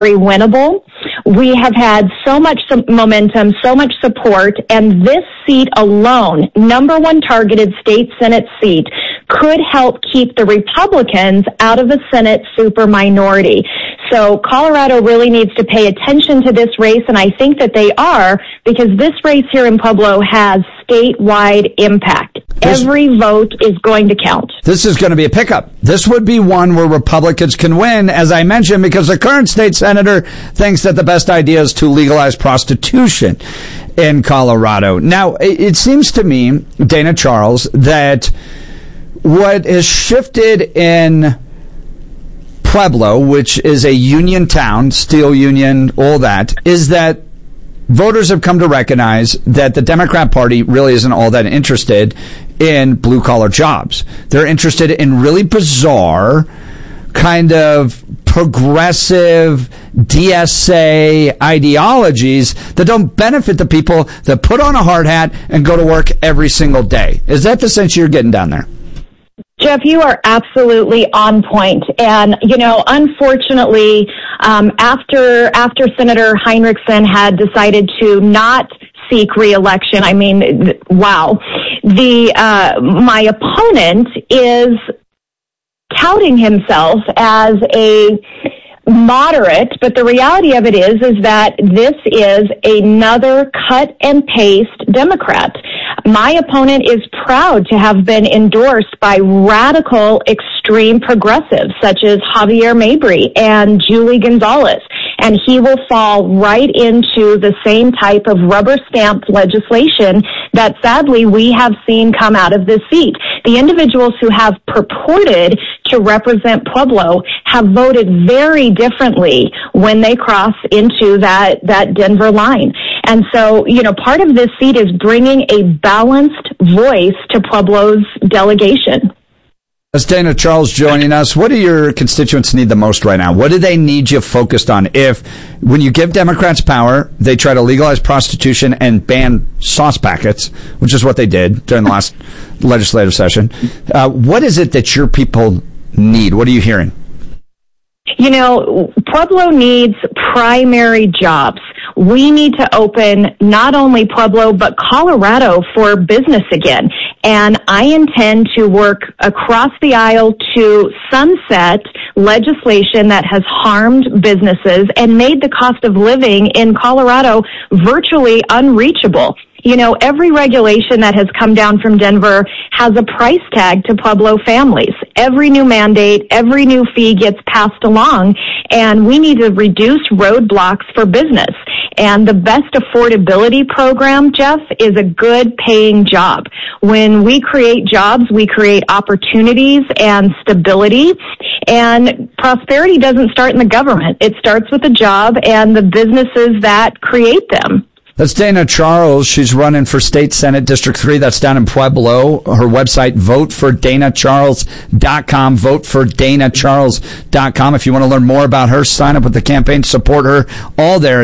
winnable. We have had so much momentum, so much support, and this seat alone, number one targeted state Senate seat, could help keep the Republicans out of the Senate super minority. So Colorado really needs to pay attention to this race, and I think that they are, because this race here in Pueblo has statewide impact. Every vote is going to count. This is going to be a pickup. This would be one where Republicans can win, as I mentioned, because the current state senator thinks that the best idea is to legalize prostitution in Colorado. Now, it seems to me, Dana Charles, that what has shifted in Pueblo, which is a union town, steel union, all that, is that voters have come to recognize that the Democrat Party really isn't all that interested in blue-collar jobs. They're interested in really bizarre, kind of progressive DSA ideologies that don't benefit the people that put on a hard hat and go to work every single day. Is that the sense you're getting down there? Jeff, you are absolutely on point. And, you know, unfortunately, after Senator Heinrichsen had decided to not seek re-election, I mean, wow. My opponent is touting himself as a moderate, but the reality of it is that this is another cut and paste Democrat. My opponent is proud to have been endorsed by radical extreme progressives such as Javier Mabry and Julie Gonzalez, and he will fall right into the same type of rubber stamped legislation that sadly we have seen come out of this seat. The individuals who have purported to represent Pueblo have voted very differently when they cross into that Denver line. And so, you know, part of this seat is bringing a balanced voice to Pueblo's delegation. That's Dana Charles joining us. What do your constituents need the most right now? What do they need you focused on? If, when you give Democrats power, they try to legalize prostitution and ban sauce packets, which is what they did during the last legislative session, what is it that your people need? What are you hearing? You know, Pueblo needs primary jobs. We need to open not only Pueblo, but Colorado for business again. And I intend to work across the aisle to sunset legislation that has harmed businesses and made the cost of living in Colorado virtually unreachable. You know, every regulation that has come down from Denver has a price tag to Pueblo families. Every new mandate, every new fee gets passed along, and we need to reduce roadblocks for business. And the best affordability program, Jeff, is a good paying job. When we create jobs, we create opportunities and stability. And prosperity doesn't start in the government. It starts with a job and the businesses that create them. That's Dana Charles. She's running for State Senate District 3. That's down in Pueblo. Her website, votefordanacharles.com, votefordanacharles.com. If you want to learn more about her, sign up with the campaign, support her, all there at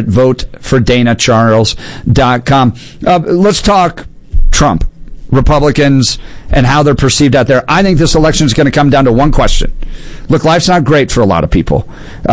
votefordanacharles.com. Let's talk Trump, Republicans, and how they're perceived out there. I think this election is going to come down to one question. Look, life's not great for a lot of people.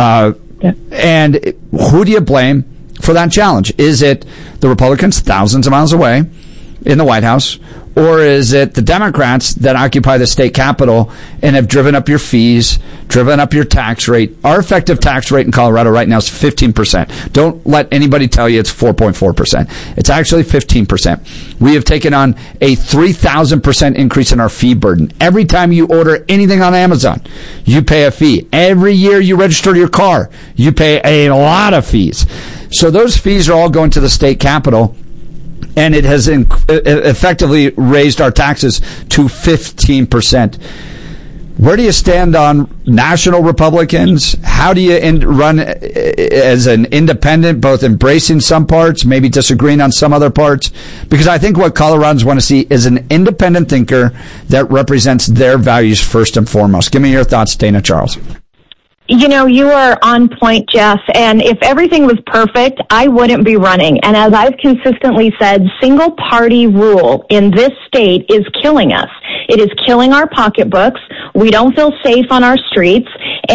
And who do you blame for that challenge? Is it the Republicans thousands of miles away in the White House, or is it the Democrats that occupy the state capitol and have driven up your fees, driven up your tax rate? Our effective tax rate in Colorado right now is 15%. Don't let anybody tell you it's 4.4%. It's actually 15%. We have taken on a 3,000% increase in our fee burden. Every time you order anything on Amazon, you pay a fee. Every year you register your car, you pay a lot of fees. So those fees are all going to the state capitol, and it has effectively raised our taxes to 15%. Where do you stand on national Republicans? How do you run as an independent, both embracing some parts, maybe disagreeing on some other parts? Because I think what Coloradans want to see is an independent thinker that represents their values first and foremost. Give me your thoughts, Dana Charles. You know, you are on point, Jeff, and if everything was perfect, I wouldn't be running. And as I've consistently said, single-party rule in this state is killing us. It is killing our pocketbooks. We don't feel safe on our streets.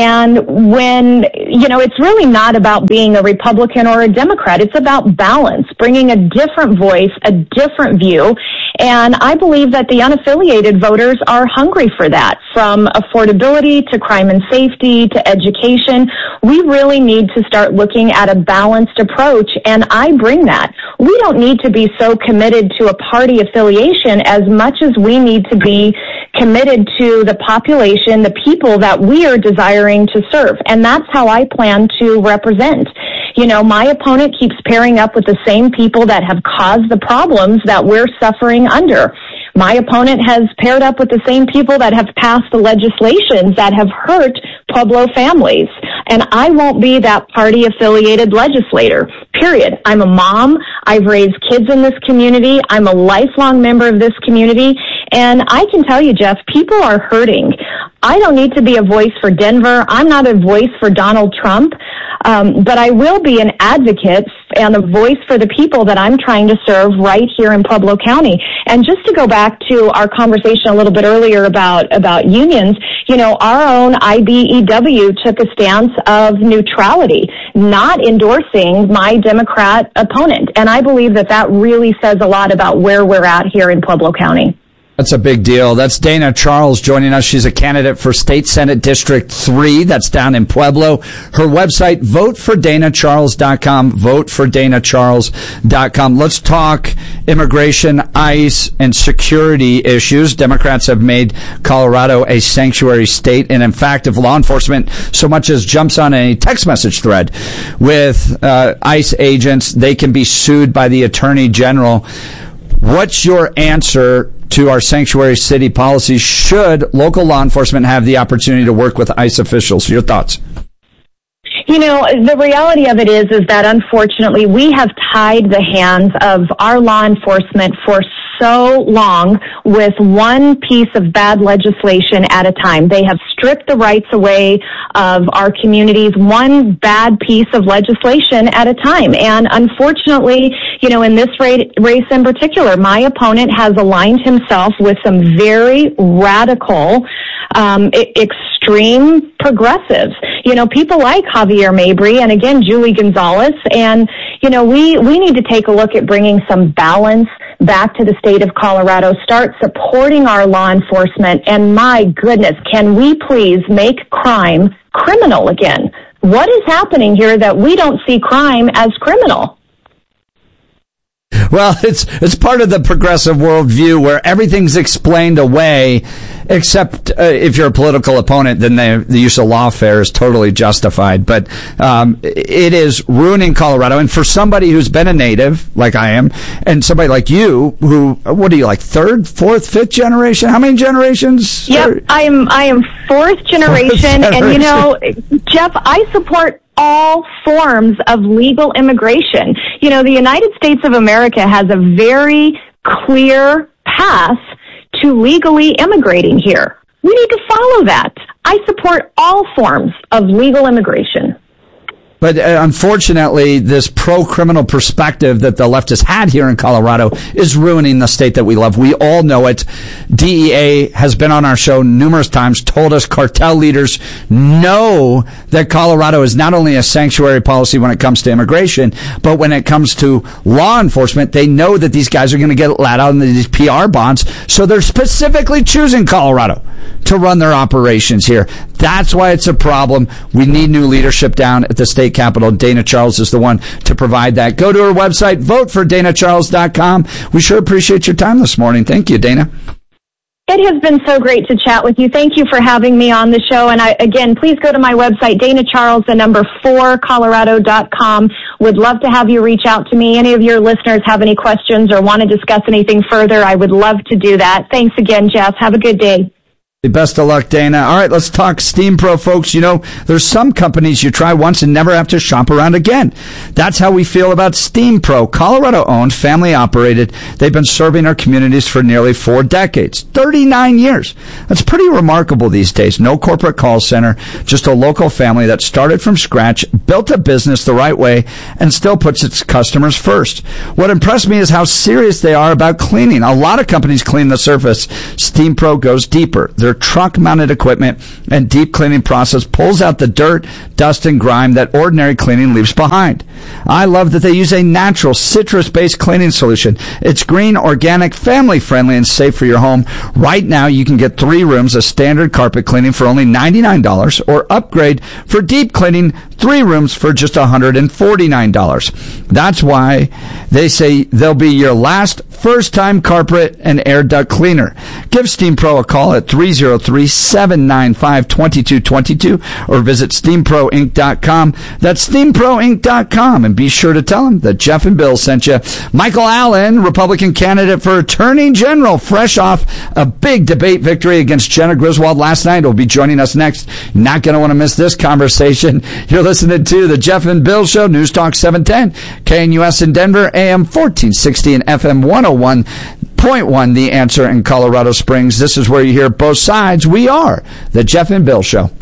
And when, it's really not about being a Republican or a Democrat. It's about balance, bringing a different voice, a different view. And I believe that the unaffiliated voters are hungry for that, from affordability to crime and safety to education. We really need to start looking at a balanced approach, and I bring that. We don't need to be so committed to a party affiliation as much as we need to be committed to the population, the people that we are desiring to serve. And that's how I plan to represent. My opponent keeps pairing up with the same people that have caused the problems that we're suffering under. My opponent has paired up with the same people that have passed the legislations that have hurt Pueblo families. And I won't be that party-affiliated legislator, period. I'm a mom. I've raised kids in this community. I'm a lifelong member of this community. And I can tell you, Jeff, people are hurting. I don't need to be a voice for Denver. I'm not a voice for Donald Trump. But I will be an advocate and a voice for the people that I'm trying to serve right here in Pueblo County. And just to go back to our conversation a little bit earlier about unions, our own IBEW took a stance of neutrality, not endorsing my Democrat opponent. And I believe that really says a lot about where we're at here in Pueblo County. That's a big deal. That's Dana Charles joining us. She's a candidate for State Senate District 3. That's down in Pueblo. Her website, votefordanacharles.com, votefordanacharles.com. Let's talk immigration, ICE, and security issues. Democrats have made Colorado a sanctuary state. And in fact, if law enforcement so much as jumps on a text message thread with ICE agents, they can be sued by the Attorney General. What's your answer to our sanctuary city policy? Should local law enforcement have the opportunity to work with ICE officials? Your thoughts? The reality of it is that unfortunately we have tied the hands of our law enforcement for so long with one piece of bad legislation at a time. They have stripped the rights away of our communities, one bad piece of legislation at a time. And unfortunately, in this race in particular, my opponent has aligned himself with some very radical, extreme progressives. People like Javier Mabry and again, Julie Gonzalez. And, we need to take a look at bringing some balance back to the state of Colorado, start supporting our law enforcement. And my goodness, can we please make crime criminal again? What is happening here that we don't see crime as criminal? Well, it's part of the progressive worldview where everything's explained away, except if you're a political opponent, then the use of lawfare is totally justified. But it is ruining Colorado. And for somebody who's been a native, like I am, and somebody like you, who, what are you, like third, fourth, fifth generation? How many generations? Yep, I am fourth generation. And, Jeff, I support all forms of legal immigration. The United States of America has a very clear path to legally immigrating here. We need to follow that. I support all forms of legal immigration. But unfortunately, this pro-criminal perspective that the left has had here in Colorado is ruining the state that we love. We all know it. DEA has been on our show numerous times, told us cartel leaders know that Colorado is not only a sanctuary policy when it comes to immigration, but when it comes to law enforcement, they know that these guys are going to get let out in these PR bonds. So they're specifically choosing Colorado to run their operations here. That's why it's a problem. We need new leadership down at the state capitol. Dana Charles is the one to provide that. Go to her website, votefordanacharles.com. We sure appreciate your time this morning. Thank you, Dana. It has been so great to chat with you. Thank you for having me on the show. And again, please go to my website, danacharles4colorado.com. Would love to have you reach out to me. Any of your listeners have any questions or want to discuss anything further, I would love to do that. Thanks again, Jeff. Have a good day. Best of luck, Dana. All right, let's talk Steam Pro, folks. You know, there's some companies you try once and never have to shop around again. That's how we feel about Steam Pro. Colorado-owned, family-operated. They've been serving our communities for nearly 4 decades. 39 years. That's pretty remarkable these days. No corporate call center, just a local family that started from scratch, built a business the right way, and still puts its customers first. What impressed me is how serious they are about cleaning. A lot of companies clean the surface. Steam Pro goes deeper. Their truck-mounted equipment and deep cleaning process pulls out the dirt, dust, and grime that ordinary cleaning leaves behind. I love that they use a natural citrus-based cleaning solution. It's green, organic, family-friendly, and safe for your home. Right now, you can get 3 rooms of standard carpet cleaning for only $99 or upgrade for deep cleaning 3 rooms for just $149. That's why they say they'll be your last first-time carpet and air duct cleaner. Give Steam Pro a call at 303-795-2222 or visit SteamProInc.com. That's SteamProInc.com. And be sure to tell them that Jeff and Bill sent you. Michael Allen, Republican candidate for Attorney General, fresh off a big debate victory against Jenna Griswold last night, will be joining us next. Not going to want to miss this conversation. You're listening to the Jeff and Bill Show, News Talk 710, KNUS in Denver, AM 1460 and FM 101.1, The Answer in Colorado Springs. This is where you hear both sides. We are the Jeff and Bill Show.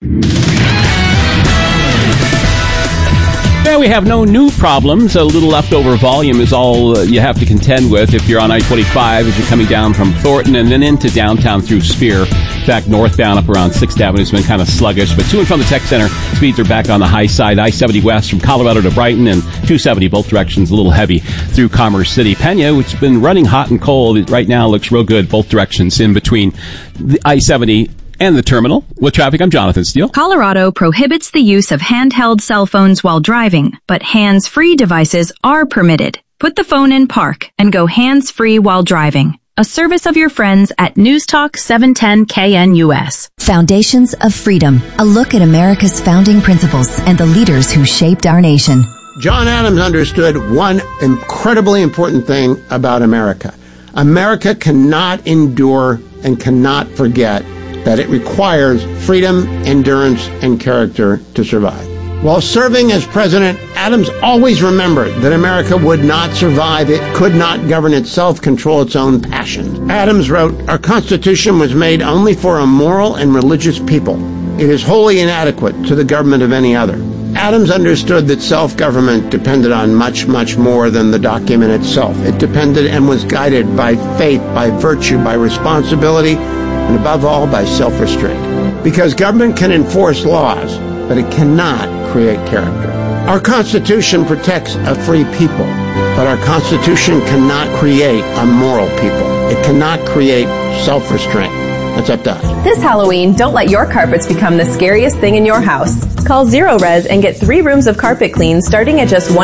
Yeah, we have no new problems. A little leftover volume is all you have to contend with if you're on I-25 as you're coming down from Thornton and then into downtown through Spear. In fact, northbound up around 6th Avenue has been kind of sluggish, but to and from the Tech Center, speeds are back on the high side. I-70 west from Colorado to Brighton and 270 both directions, a little heavy through Commerce City. Pena, which has been running hot and cold, right now looks real good both directions in between the I-70 and the terminal. With traffic, I'm Jonathan Steele. Colorado prohibits the use of handheld cell phones while driving, but hands-free devices are permitted. Put the phone in park and go hands-free while driving. A service of your friends at News Talk 710 KNUS. Foundations of Freedom. A look at America's founding principles and the leaders who shaped our nation. John Adams understood one incredibly important thing about America. America cannot endure and cannot forget that it requires freedom, endurance, and character to survive. While serving as president, Adams always remembered that America would not survive. It could not govern itself, control its own passions. Adams wrote, "Our Constitution was made only for a moral and religious people. It is wholly inadequate to the government of any other." Adams understood that self-government depended on much, much more than the document itself. It depended and was guided by faith, by virtue, by responsibility, and above all, by self-restraint. Because government can enforce laws, but it cannot create character. Our Constitution protects a free people, but our Constitution cannot create a moral people. It cannot create self-restraint. That's up to us. This Halloween, don't let your carpets become the scariest thing in your house. Call Zero Res and get 3 rooms of carpet clean starting at just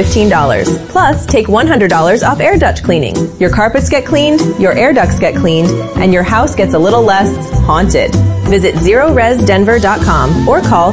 $115. Plus, take $100 off air duct cleaning. Your carpets get cleaned, your air ducts get cleaned, and your house gets a little less haunted. Visit ZeroResDenver.com or call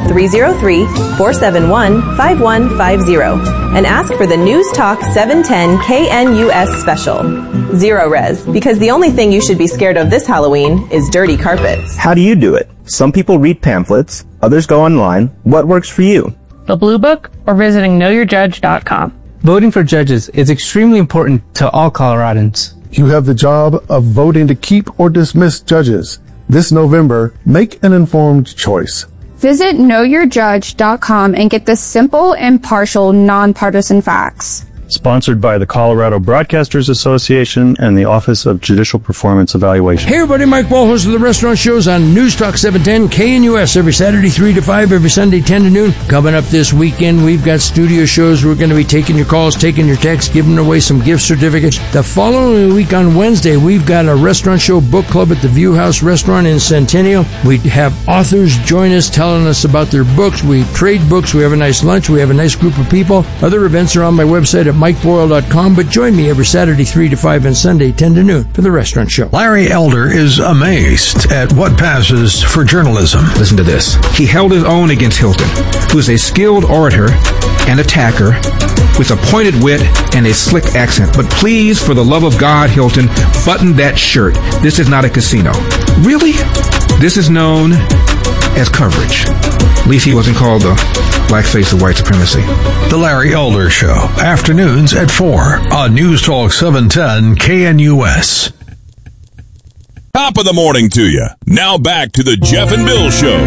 303-471-5150 and ask for the News Talk 710 KNUS special. Zero Res, because the only thing you should be scared of this Halloween is dirty carpets. How do you do it? Some people read pamphlets, others go online. What works for you? The Blue Book or visiting KnowYourJudge.com. Voting for judges is extremely important to all Coloradans. You have the job of voting to keep or dismiss judges. This November, make an informed choice. Visit KnowYourJudge.com and get the simple, impartial, nonpartisan facts. Sponsored by the Colorado Broadcasters Association and the Office of Judicial Performance Evaluation. Hey everybody, Mike Ball, host of the Restaurant Shows on News Talk 710 KNUS every Saturday 3 to 5, every Sunday 10 to noon. Coming up this weekend, we've got studio shows. We're going to be taking your calls, taking your texts, giving away some gift certificates. The following week on Wednesday, we've got a Restaurant Show book club at the View House Restaurant in Centennial. We have authors join us telling us about their books. We trade books. We have a nice lunch. We have a nice group of people. Other events are on my website at MikeBoyle.com, but join me every Saturday 3 to 5 and Sunday 10 to noon for The Restaurant Show. Larry Elder is amazed at what passes for journalism. Listen to this. He held his own against Hilton, who is a skilled orator and attacker with a pointed wit and a slick accent. But please, for the love of God, Hilton, button that shirt. This is not a casino. Really? This is known as coverage. At least he wasn't called the black face of white supremacy. The Larry Elder Show, afternoons at 4 on News Talk 710 KNUS. Top of the morning to you. Now back to the Jeff and Bill Show.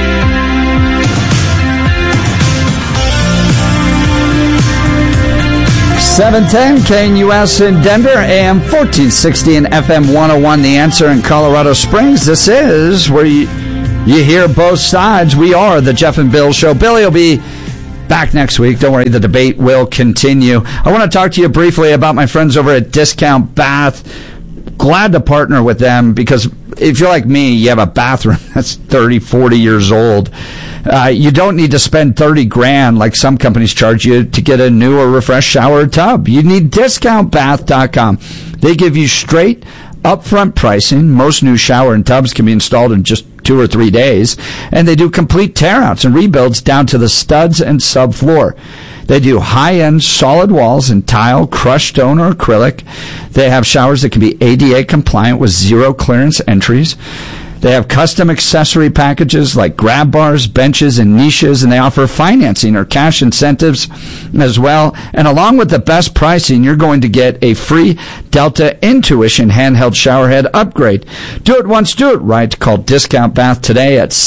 710 KNUS in Denver, AM 1460 and FM 101. The Answer in Colorado Springs. This is where you hear both sides. We are the Jeff and Bill Show. Billy will be back next week. Don't worry, the debate will continue. I want to talk to you briefly about my friends over at Discount Bath. Glad to partner with them because if you're like me, you have a bathroom that's 30, 40 years old. You don't need to spend $30,000 like some companies charge you to get a new or refreshed shower or tub. You need DiscountBath.com. They give you straight upfront pricing. Most new shower and tubs can be installed in just 2 or 3 days, and they do complete tear-outs and rebuilds down to the studs and subfloor. They do high-end solid walls in tile, crushed stone, or acrylic. They have showers that can be ADA compliant with 0 clearance entries. They have custom accessory packages like grab bars, benches, and niches, and they offer financing or cash incentives as well. And along with the best pricing, you're going to get a free Delta Intuition handheld shower head upgrade. Do it once, do it right. Call Discount Bath today at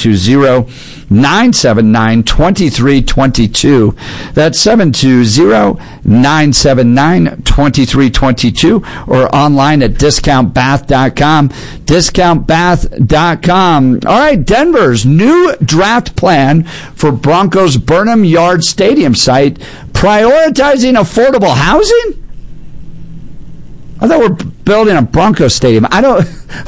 720-979-2322. That's 720-979-2322 or online at discountbath.com. Discountbath.com. All right, Denver's new draft plan for Broncos' Burnham Yard Stadium site, prioritizing affordable housing? I thought we're building a Broncos stadium. I don't...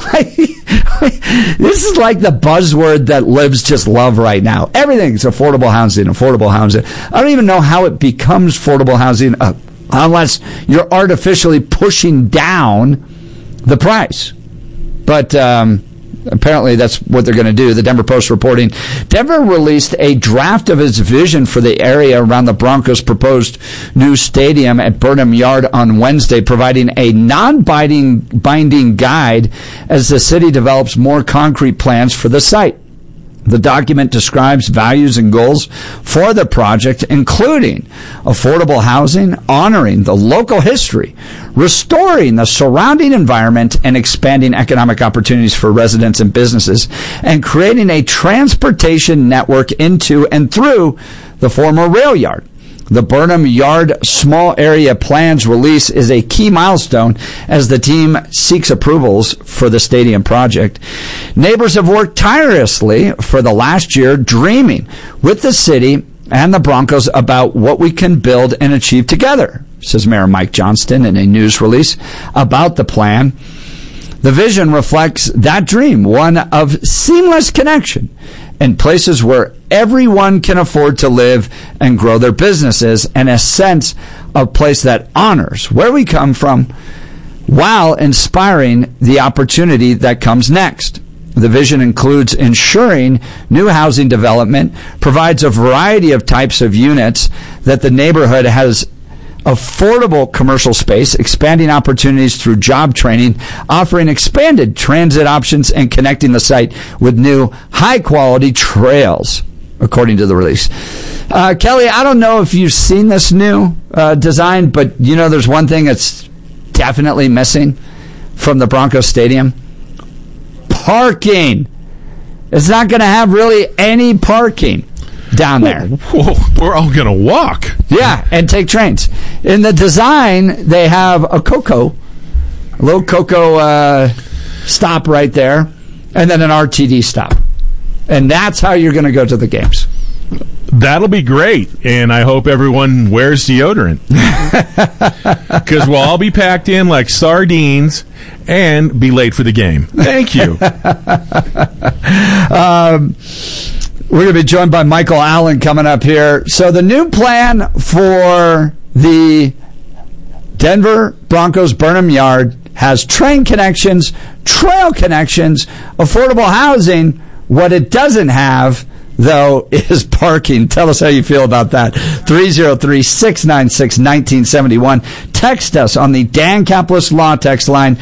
this is like the buzzword that libs just love right now. Everything's affordable housing, affordable housing. I don't even know how it becomes affordable housing unless you're artificially pushing down the price. But apparently that's what they're going to do. The Denver Post reporting, Denver released a draft of its vision for the area around the Broncos' proposed new stadium at Burnham Yard on Wednesday, providing a non-binding guide as the city develops more concrete plans for the site. The document describes values and goals for the project, including affordable housing, honoring the local history, restoring the surrounding environment, and expanding economic opportunities for residents and businesses, and creating a transportation network into and through the former rail yard. The Burnham Yard Small Area Plans release is a key milestone as the team seeks approvals for the stadium project. Neighbors have worked tirelessly for the last year, dreaming with the city and the Broncos about what we can build and achieve together, says Mayor Mike Johnston in a news release about the plan. The vision reflects that dream, one of seamless connection in places where everyone can afford to live and grow their businesses, and a sense of place that honors where we come from while inspiring the opportunity that comes next. The vision includes ensuring new housing development provides a variety of types of units, that the neighborhood has affordable commercial space, expanding opportunities through job training, offering expanded transit options, and connecting the site with new high-quality trails, according to the release. Kelly, I don't know if you've seen this new design, but you know there's one thing that's definitely missing from the Broncos Stadium. Parking. It's not going to have really any parking down there. Whoa, we're all going to walk. Yeah, and take trains. In the design, they have a little Cocoa stop right there, and then an RTD stop. And that's how you're going to go to the games. That'll be great, and I hope everyone wears deodorant. Because we'll all be packed in like sardines and be late for the game. Thank you. We're going to be joined by Michael Allen coming up here. So the new plan for The Denver Broncos Burnham Yard has train connections, trail connections, affordable housing. What it doesn't have, though, is parking. Tell us how you feel about that. 303-696-1971. Text us on the Dan Caplis Law text line,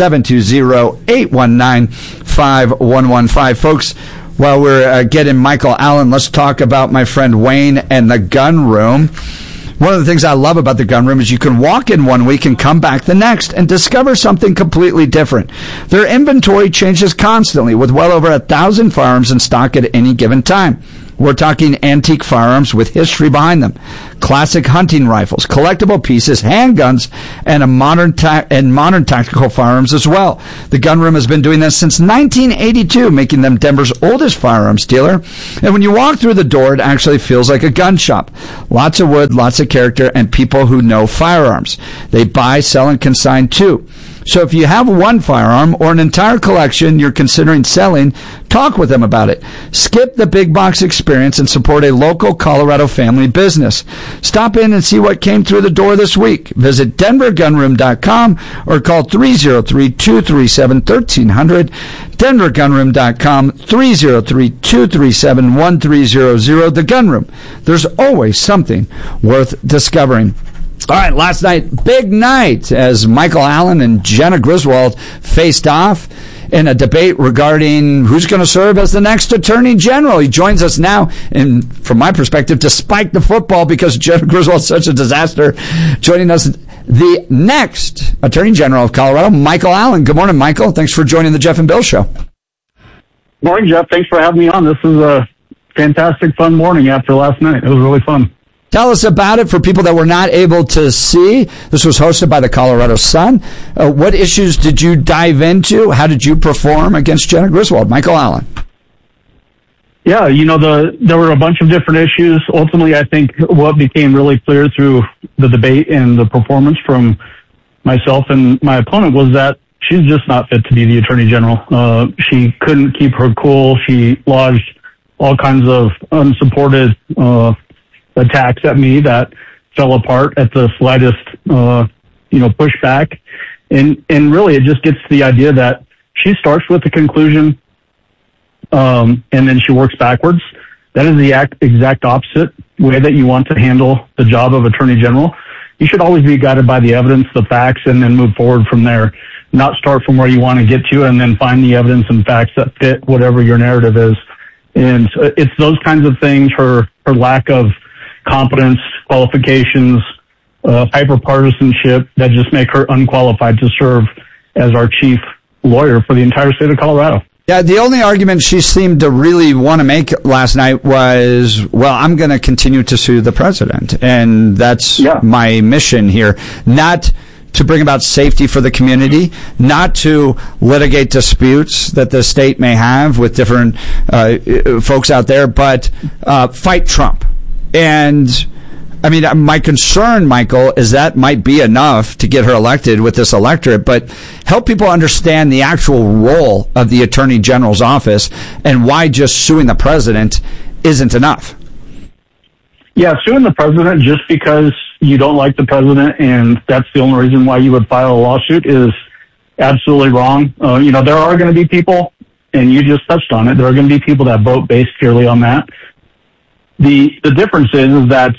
720-819-5115. Folks, while we're getting Michael Allen, let's talk about my friend Wayne and the gun room. One of the things I love about the gun room is you can walk in one week and come back the next and discover something completely different. Their inventory changes constantly with well over 1,000 firearms in stock at any given time. We're talking antique firearms with history behind them, classic hunting rifles, collectible pieces, handguns, and modern tactical firearms as well. The Gun Room has been doing this since 1982, making them Denver's oldest firearms dealer. And when you walk through the door, it actually feels like a gun shop. Lots of wood, lots of character, and people who know firearms. They buy, sell, and consign too. So if you have one firearm or an entire collection you're considering selling, talk with them about it. Skip the big box experience and support a local Colorado family business. Stop in and see what came through the door this week. Visit denvergunroom.com or call 303-237-1300. denvergunroom.com, 303-237-1300. The Gun Room. There's always something worth discovering. All right, last night, big night, as Michael Allen and Jena Griswold faced off in a debate regarding who's going to serve as the next Attorney General. He joins us now, and from my perspective, to spike the football because Jena Griswold's such a disaster. Joining us, the next Attorney General of Colorado, Michael Allen. Good morning, Michael. Thanks for joining the Jeff and Bill Show. Morning, Jeff. Thanks for having me on. This is a fantastic, fun morning after last night. It was really fun. Tell us about it for people that were not able to see. This was hosted by the Colorado Sun. What issues did you dive into? How did you perform against Jena Griswold? Michael Allen. Yeah, there were a bunch of different issues. Ultimately, I think what became really clear through the debate and the performance from myself and my opponent was that she's just not fit to be the Attorney General. She couldn't keep her cool. She lodged all kinds of unsupported attacks at me that fell apart at the slightest, pushback. And really it just gets to the idea that she starts with the conclusion, and then she works backwards. That is the exact opposite way that you want to handle the job of Attorney General. You should always be guided by the evidence, the facts, and then move forward from there. Not start from where you want to get to and then find the evidence and facts that fit whatever your narrative is. And it's those kinds of things, her lack of competence, qualifications, hyperpartisanship that just make her unqualified to serve as our chief lawyer for the entire state of Colorado. Yeah, the only argument she seemed to really want to make last night was, well, I'm going to continue to sue the president. And that's my mission here. Not to bring about safety for the community, not to litigate disputes that the state may have with different folks out there, but fight Trump. And, I mean, my concern, Michael, is that might be enough to get her elected with this electorate, but help people understand the actual role of the Attorney General's office and why just suing the president isn't enough. Yeah, suing the president just because you don't like the president and that's the only reason why you would file a lawsuit is absolutely wrong. There are going to be people, and you just touched on it, there are going to be people that vote based purely on that. The difference is that,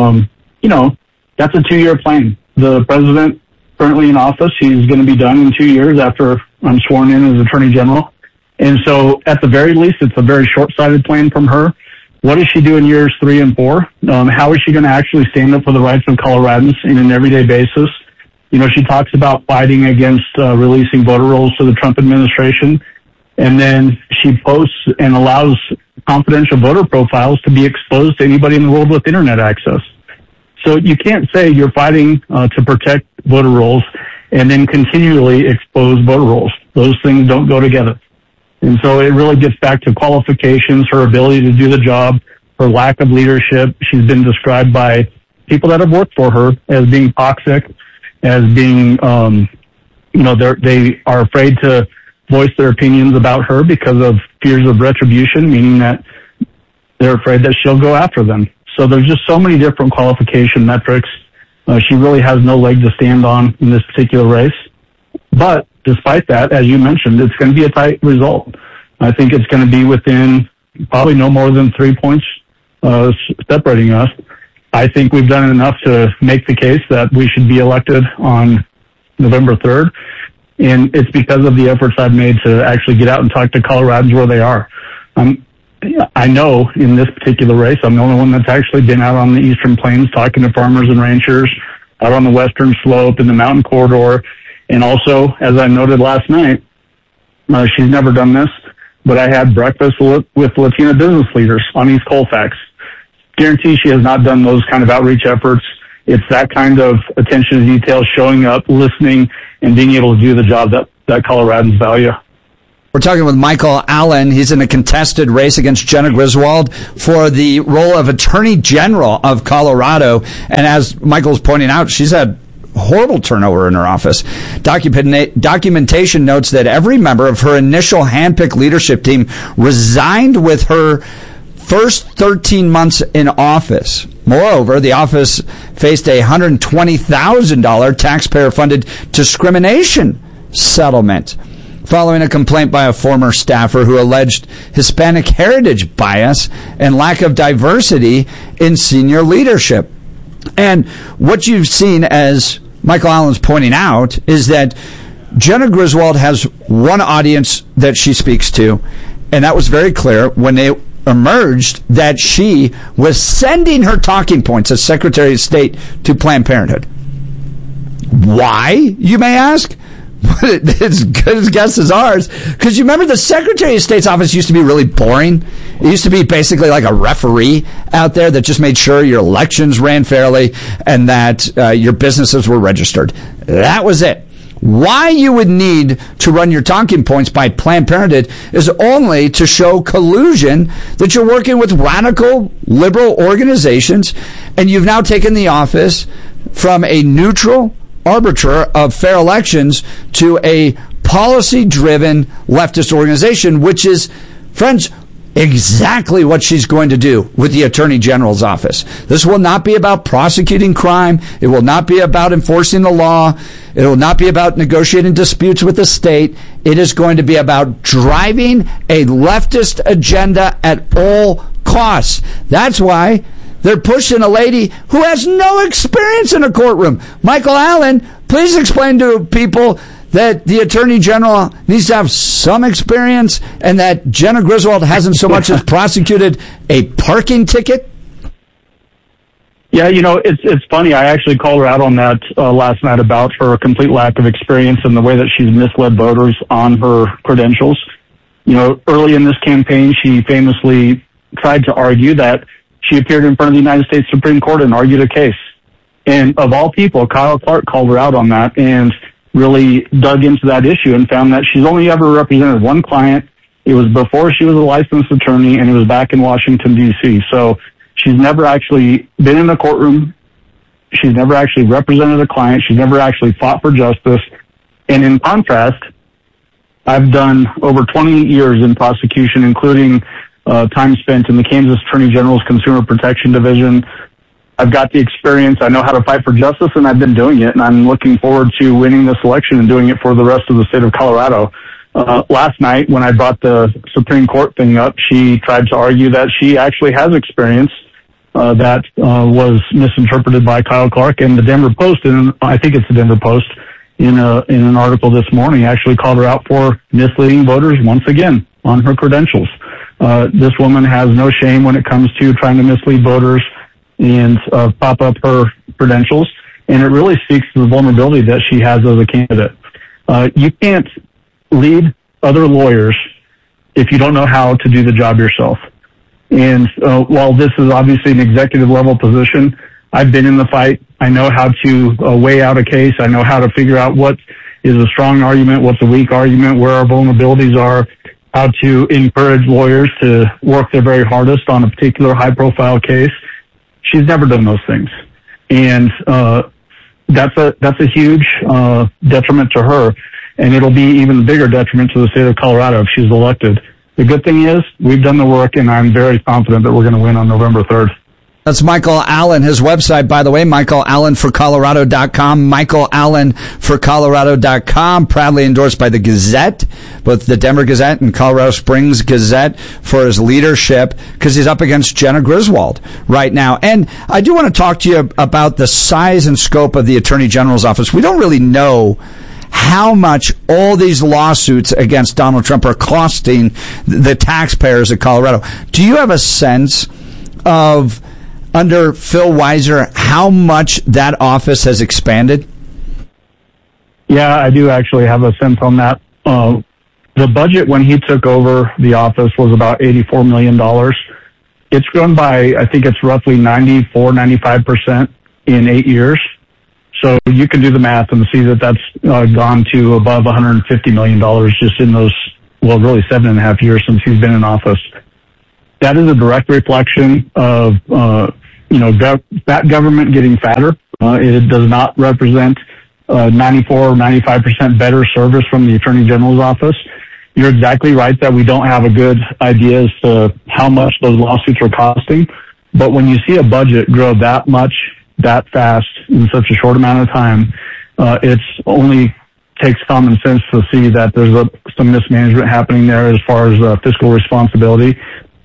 that's a 2-year plan. The president currently in office, he's going to be done in 2 years after I'm sworn in as Attorney General. And so at the very least, it's a very short-sighted plan from her. What does she do in years 3 and 4? How is she going to actually stand up for the rights of Coloradans in an everyday basis? She talks about fighting against releasing voter rolls to the Trump administration. And then she posts and allows confidential voter profiles to be exposed to anybody in the world with internet access. So you can't say you're fighting to protect voter rolls and then continually expose voter rolls. Those things don't go together. And so it really gets back to qualifications, her ability to do the job, her lack of leadership. She's been described by people that have worked for her as being toxic, as being, they are afraid to voice their opinions about her because of fears of retribution, meaning that they're afraid that she'll go after them. So there's just so many different qualification metrics She really has no leg to stand on in this particular race. But despite that, as you mentioned, it's going to be a tight result. I think it's going to be within probably no more than 3 points separating us. I think we've done enough to make the case that we should be elected on November 3rd. And it's because of the efforts I've made to actually get out and talk to Coloradans where they are. I know in this particular race, I'm the only one that's actually been out on the Eastern Plains talking to farmers and ranchers, out on the Western Slope in the mountain corridor. And also, as I noted last night, she's never done this, but I had breakfast with Latina business leaders on East Colfax. Guarantee she has not done those kind of outreach efforts. It's that kind of attention to detail, showing up, listening, and being able to do the job that Coloradans value. We're talking with Michael Allen. He's in a contested race against Jena Griswold for the role of Attorney General of Colorado. And as Michael's pointing out, she's had horrible turnover in her office. Documentation notes that every member of her initial handpicked leadership team resigned with her first 13 months in office. Moreover, the office faced a $120,000 taxpayer-funded discrimination settlement following a complaint by a former staffer who alleged Hispanic heritage bias and lack of diversity in senior leadership. And what you've seen, as Michael Allen's pointing out, is that Jena Griswold has one audience that she speaks to, and that was very clear when they emerged that she was sending her talking points as Secretary of State to Planned Parenthood. Why, you may ask? It's good as guess as ours, because you remember the Secretary of State's office used to be really boring. It used to be basically like a referee out there that just made sure your elections ran fairly and that your businesses were registered. That was it. Why you would need to run your talking points by Planned Parenthood is only to show collusion that you're working with radical liberal organizations, and you've now taken the office from a neutral arbiter of fair elections to a policy-driven leftist organization, which is, friends, exactly what she's going to do with the Attorney General's office. This will not be about prosecuting crime. It will not be about enforcing the law. It will not be about negotiating disputes with the state. It is going to be about driving a leftist agenda at all costs. That's why they're pushing a lady who has no experience in a courtroom. Michael Allen, please explain to people that the Attorney General needs to have some experience and that Jena Griswold hasn't so much as prosecuted a parking ticket. Yeah, it's funny. I actually called her out on that last night about her complete lack of experience and the way that she's misled voters on her credentials. Early in this campaign, she famously tried to argue that she appeared in front of the United States Supreme Court and argued a case. And of all people, Kyle Clark called her out on that and really dug into that issue and found that she's only ever represented one client. It was before she was a licensed attorney, and it was back in Washington, D.C. So she's never actually been in a courtroom. She's never actually represented a client. She's never actually fought for justice. And in contrast, I've done over 20 years in prosecution, including time spent in the Kansas Attorney General's Consumer Protection Division. I've got the experience. I know how to fight for justice, and I've been doing it. And I'm looking forward to winning this election and doing it for the rest of the state of Colorado. Last night, when I brought the Supreme Court thing up, she tried to argue that she actually has experience that was misinterpreted by Kyle Clark. And the Denver Post, and I think it's the Denver Post, in an article this morning, actually called her out for misleading voters once again on her credentials. This woman has no shame when it comes to trying to mislead voters and pop up her credentials. And it really speaks to the vulnerability that she has as a candidate. You can't lead other lawyers if you don't know how to do the job yourself. And while this is obviously an executive level position, I've been in the fight. I know how to weigh out a case. I know how to figure out what is a strong argument, what's a weak argument, where our vulnerabilities are, how to encourage lawyers to work their very hardest on a particular high-profile case. She's never done those things. And that's a huge detriment to her, and it'll be even a bigger detriment to the state of Colorado if she's elected. The good thing is we've done the work, and I'm very confident that we're going to win on November 3rd. That's Michael Allen. His website, by the way, michaelallenforcolorado.com, michaelallenforcolorado.com, proudly endorsed by the Gazette, both the Denver Gazette and Colorado Springs Gazette, for his leadership, because he's up against Jena Griswold right now. And I do want to talk to you about the size and scope of the Attorney General's office. We don't really know how much all these lawsuits against Donald Trump are costing the taxpayers of Colorado. Do you have a sense of, under Phil Weiser, how much that office has expanded? Yeah, I do actually have a sense on that. The budget when he took over the office was about $84 million. It's grown by, I think it's roughly 95% in 8 years. So you can do the math and see that that's gone to above $150 million just in those, well, really 7.5 years since he's been in office. That is a direct reflection of, that government getting fatter. It does not represent 94 or 95% better service from the Attorney General's office. You're exactly right that we don't have a good idea as to how much those lawsuits are costing. But when you see a budget grow that much, that fast, in such a short amount of time, it's only takes common sense to see that there's some mismanagement happening there as far as fiscal responsibility.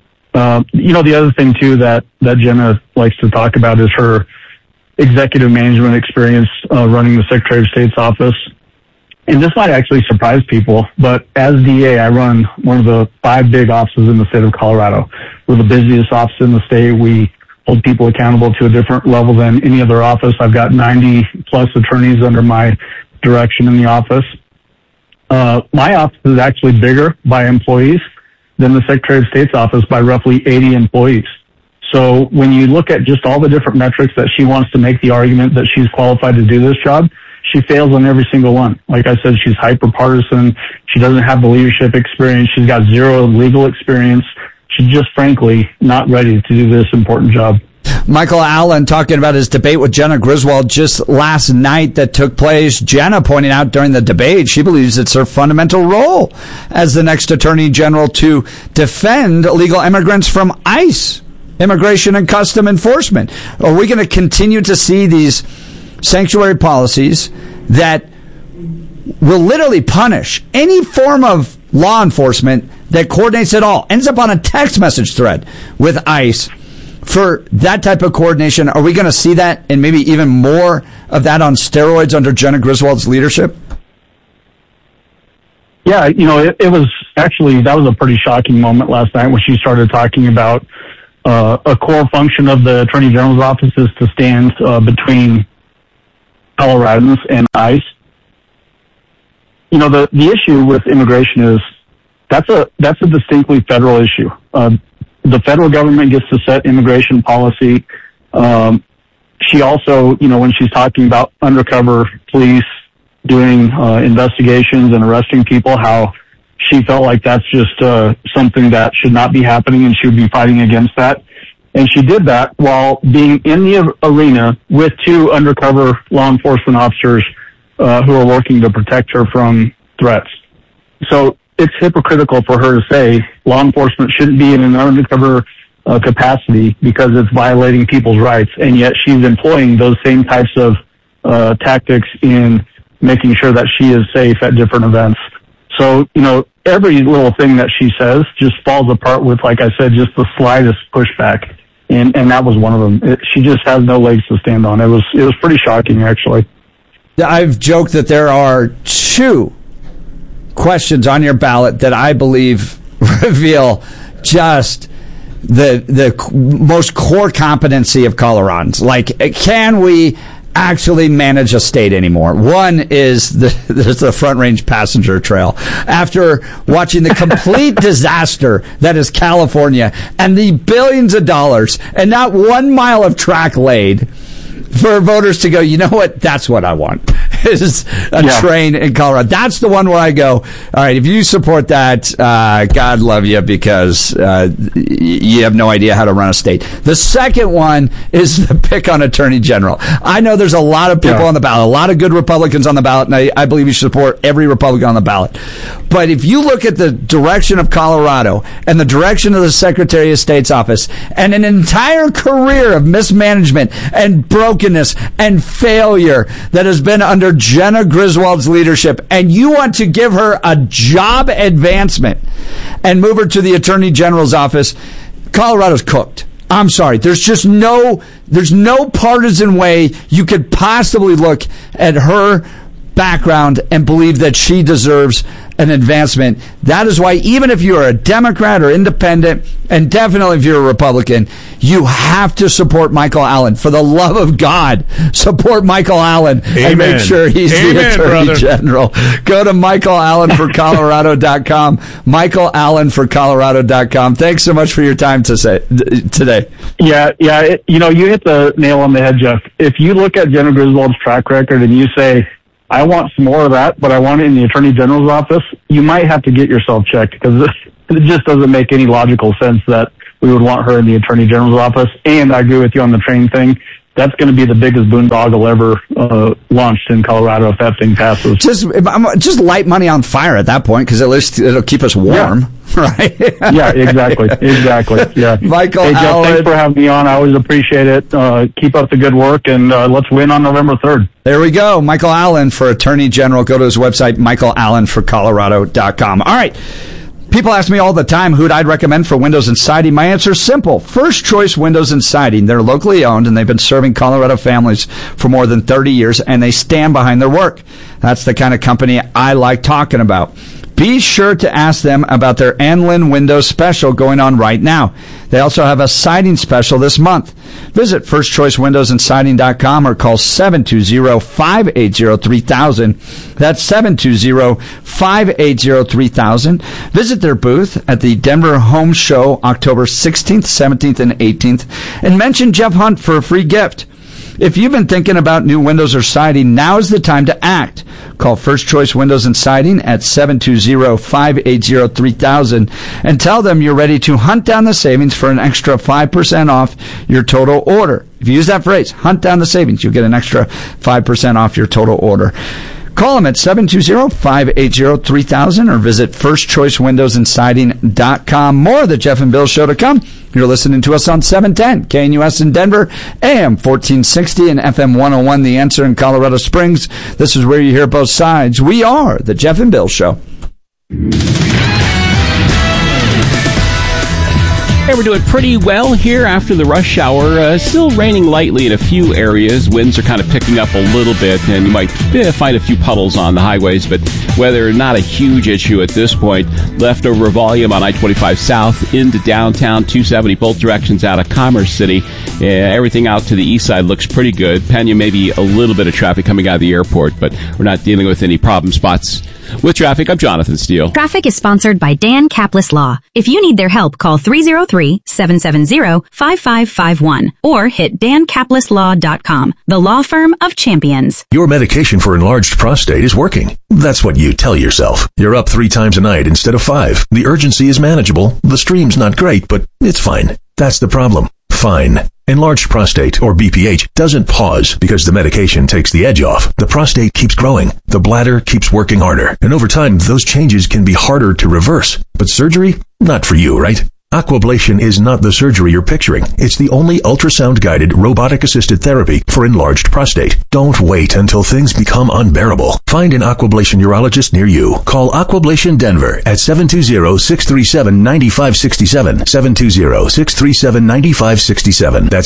The other thing too that Jena likes to talk about is her executive management experience running the Secretary of State's office. And this might actually surprise people, but as DA, I run one of the 5 big offices in the state of Colorado. We're the busiest office in the state. We hold people accountable to a different level than any other office. I've got 90 plus attorneys under my direction in the office. My office is actually bigger by employees than the Secretary of State's office by roughly 80 employees. So when you look at just all the different metrics that she wants to make the argument that she's qualified to do this job, she fails on every single one. Like I said, she's hyper-partisan. She doesn't have the leadership experience. She's got zero legal experience. She's just frankly not ready to do this important job. Michael Allen talking about his debate with Jena Griswold just last night that took place. Jena pointing out during the debate she believes it's her fundamental role as the next Attorney General to defend illegal immigrants from ICE, Immigration and Custom Enforcement. Are we going to continue to see these sanctuary policies that will literally punish any form of law enforcement that coordinates at all, ends up on a text message thread with ICE for that type of coordination? Are we going to see that and maybe even more of that on steroids under Jena Griswold's leadership? Yeah, it was actually, that was a pretty shocking moment last night when she started talking about a core function of the Attorney General's office is to stand between Coloradans and ICE. The issue with immigration is that's a distinctly federal issue. The federal government gets to set immigration policy. She also, when she's talking about undercover police doing investigations and arresting people, how she felt like that's just something that should not be happening and she would be fighting against that. And she did that while being in the arena with 2 undercover law enforcement officers who are working to protect her from threats. So it's hypocritical for her to say law enforcement shouldn't be in an undercover capacity because it's violating people's rights, and yet she's employing those same types of tactics in making sure that she is safe at different events. So, every little thing that she says just falls apart with, like I said, just the slightest pushback. And that was one of them. She just has no legs to stand on. It was pretty shocking, actually. I've joked that there are 2 questions on your ballot that I believe reveal just the most core competency of Coloradans. Like, can we actually manage a state anymore? One is the Front Range Passenger Trail. After watching the complete disaster that is California and the billions of dollars and not 1 mile of track laid for voters to go, you know what, that's what I want. is a train in Colorado. That's the one where I go, all right, if you support that, God love you, because you have no idea how to run a state. The second one is the pick on Attorney General. I know there's a lot of people on the ballot, a lot of good Republicans on the ballot, and I believe you should support every Republican on the ballot. But if you look at the direction of Colorado and the direction of the Secretary of State's office and an entire career of mismanagement and brokenness and failure that has been under Jenna Griswold's leadership, and you want to give her a job advancement and move her to the Attorney General's office, Colorado's cooked. I'm sorry. There's no partisan way you could possibly look at her background and believe that she deserves an advancement. That is why, even if you're a Democrat or independent, and definitely if you're a Republican, you have to support Michael Allen. For the love of God, support Michael Allen. Amen. And make sure he's the Attorney General. Go to MichaelAllenForColorado.com. MichaelAllenForColorado.com. Thanks so much for your time today. Yeah. You hit the nail on the head, Jeff. If you look at Jenna Griswold's track record and you say, I want some more of that, but I want it in the Attorney General's office, you might have to get yourself checked, because it just doesn't make any logical sense that we would want her in the Attorney General's office. And I agree with you on the train thing. That's going to be the biggest boondoggle ever launched in Colorado if that thing passes. Just light money on fire at that point, because at least it'll keep us warm, right? Yeah, exactly. Yeah, Michael Jeff, Allen, thanks for having me on. I always appreciate it. Keep up the good work, and let's win on November 3rd. There we go. Michael Allen for Attorney General. Go to his website, MichaelAllenForColorado.com. All right. People ask me all the time who I'd recommend for windows and siding. My answer is simple. First Choice Windows and Siding. They're locally owned, and they've been serving Colorado families for more than 30 years, and they stand behind their work. That's the kind of company I like talking about. Be sure to ask them about their Anlin Windows special going on right now. They also have a siding special this month. Visit firstchoicewindowsandsiding.com or call 720-580-3000. That's 720-580-3000. Visit their booth at the Denver Home Show October 16th, 17th, and 18th, and mention Jeff Hunt for a free gift. If you've been thinking about new windows or siding, now is the time to act. Call First Choice Windows and Siding at 720-580-3000 and tell them you're ready to hunt down the savings for an extra 5% off your total order. If you use that phrase, hunt down the savings, you'll get an extra 5% off your total order. Call them at 720-580-3000 or visit firstchoicewindowsandsiding.com. More of the Jeff and Bill Show to come. You're listening to us on 710 KNUS in Denver, AM 1460 and FM 101, The Answer in Colorado Springs. This is where you hear both sides. We are the Jeff and Bill Show. Hey, we're doing pretty well here after the rush hour. Still raining lightly in a few areas. Winds are kind of picking up a little bit, and you might find a few puddles on the highways, but weather not a huge issue at this point. Leftover volume on I-25 south into downtown, 270 both directions out of Commerce City. Everything out to the east side looks pretty good. Pena, maybe a little bit of traffic coming out of the airport, but we're not dealing with any problem spots. With traffic, I'm Jonathan Steele. Traffic is sponsored by Dan Kaplis Law. If you need their help, call 303-770-5551 or hit dankapleslaw.com, the law firm of champions. Your medication for enlarged prostate is working. That's what you tell yourself. You're up 3 times a night instead of 5. The urgency is manageable. The stream's not great, but it's fine. That's the problem. Fine. Enlarged prostate, or BPH, doesn't pause because the medication takes the edge off. The prostate keeps growing. The bladder keeps working harder. And over time, those changes can be harder to reverse. But surgery? Not for you, right? Aquablation is not the surgery you're picturing. It's the only ultrasound-guided, robotic-assisted therapy for enlarged prostate. Don't wait until things become unbearable. Find an Aquablation urologist near you. Call Aquablation Denver at 720-637-9567. 720-637-9567. That's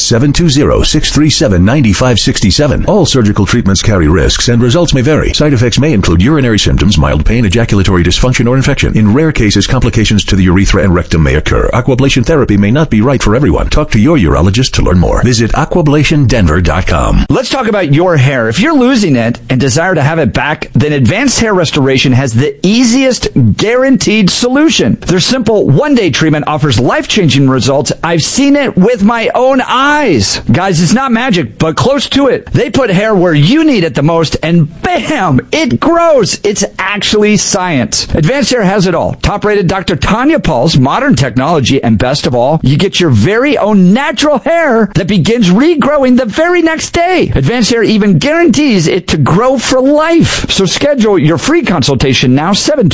720-637-9567. All surgical treatments carry risks, and results may vary. Side effects may include urinary symptoms, mild pain, ejaculatory dysfunction, or infection. In rare cases, complications to the urethra and rectum may occur. Aquablation therapy may not be right for everyone. Talk to your urologist to learn more. Visit aquablationdenver.com. Let's talk about your hair. If you're losing it and desire to have it back, then Advanced Hair Restoration has the easiest guaranteed solution. Their simple one-day treatment offers life-changing results. I've seen it with my own eyes. Guys, it's not magic, but close to it. They put hair where you need it the most, and bam, it grows. It's actually science. Advanced Hair has it all. Top-rated Dr. Tanya Paul's modern technology, and best of all, you get your very own natural hair that begins regrowing the very next day. Advanced Hair even guarantees it to grow for life. So schedule your free consultation now,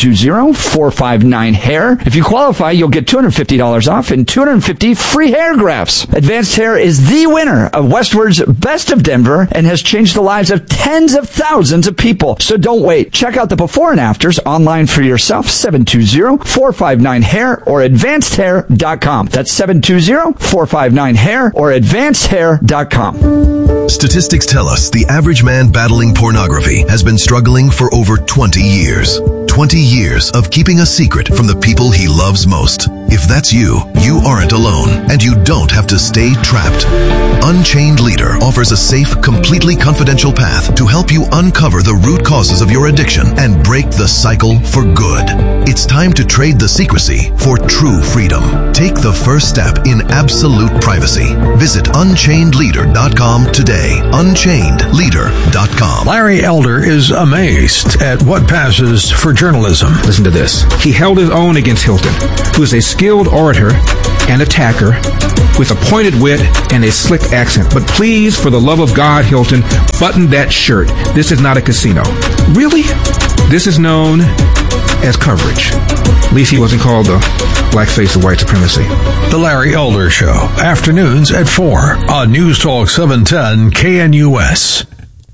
720-459-HAIR. If you qualify, you'll get $250 off and 250 free hair grafts. Advanced Hair is the winner of Westward's Best of Denver and has changed the lives of tens of thousands of people. So don't wait. Check out the before and afters online for yourself, 720-459-HAIR or advancedhair.com. That's 720-459-HAIR or advancedhair.com. Statistics tell us the average man battling pornography has been struggling for over 20 years. 20 years of keeping a secret from the people he loves most. If that's you, you aren't alone, and you don't have to stay trapped. Unchained Leader offers a safe, completely confidential path to help you uncover the root causes of your addiction and break the cycle for good. It's time to trade the secrecy for true freedom. Take the first step in absolute privacy. Visit UnchainedLeader.com today. UnchainedLeader.com. Larry Elder is amazed at what passes for journalism. Listen to this. He held his own against Hilton, who is a skilled orator and attacker with a pointed wit and a slick accent. But please, for the love of God, Hilton, button that shirt. This is not a casino. Really? This is known as coverage. At least he wasn't called the blackface of white supremacy. The Larry Elder Show, afternoons at 4 on News Talk 710 KNUS.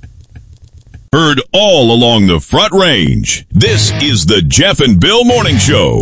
Heard all along the Front Range. This is the Jeff and Bill Morning Show.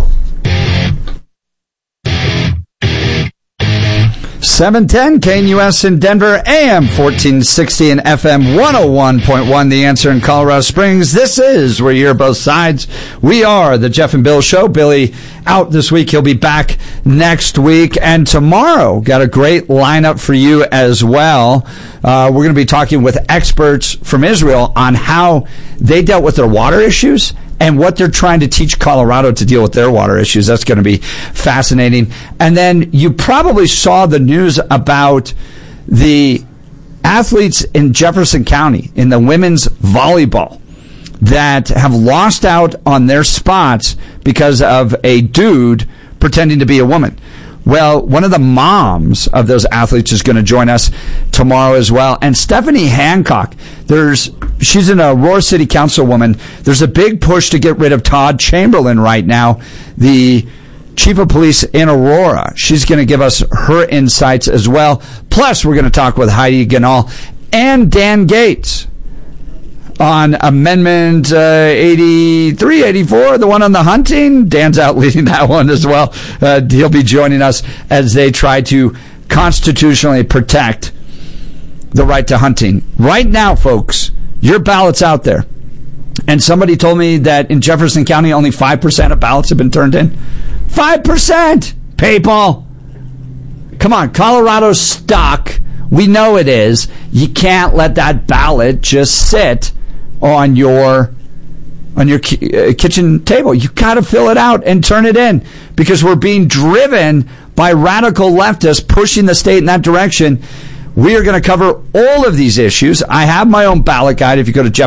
710 KNUS in Denver, AM 1460 and FM 101.1. The Answer in Colorado Springs. This is where you hear both sides. We are the Jeff and Bill Show. Billy out this week. He'll be back next week. And tomorrow, got a great lineup for you as well. We're going to be talking with experts from Israel on how they dealt with their water issues and what they're trying to teach Colorado to deal with their water issues. That's going to be fascinating. And then you probably saw the news about the athletes in Jefferson County in the women's volleyball that have lost out on their spots because of a dude pretending to be a woman. Well, one of the moms of those athletes is going to join us tomorrow as well. And Stephanie Hancock, she's an Aurora City Councilwoman. There's a big push to get rid of Todd Chamberlain right now, the chief of police in Aurora. She's going to give us her insights as well. Plus, we're going to talk with Heidi Ganal and Dan Gates on Amendment 83, 84, the one on the hunting. Dan's out leading that one as well. He'll be joining us as they try to constitutionally protect the right to hunting. Right now, folks, your ballot's out there. And somebody told me that in Jefferson County, only 5% of ballots have been turned in. 5%! People! Come on, Colorado's stuck. We know it is. You can't let that ballot just sit on your kitchen table. You got to fill it out and turn it in, because we're being driven by radical leftists pushing the state in that direction. We are going to cover all of these issues. I have my own ballot guide. If you go to